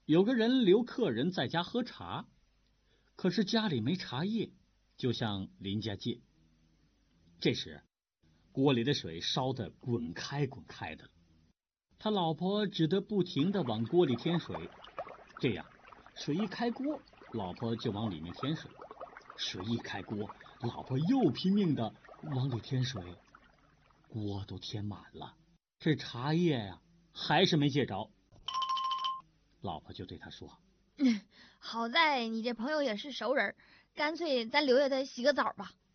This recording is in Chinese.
有个人留客人在家喝茶，可是家里没茶叶，就向邻家借。这时锅里的水烧得滚开滚开的，他老婆只得不停地往锅里添水，这样水一开锅，老婆就往里面添水，水一开锅，老婆又拼命地往里添水，锅都添满了，这茶叶呀，还是没借着。老婆就对他说： 好在你这朋友也是熟人，干脆咱留下他洗个澡吧。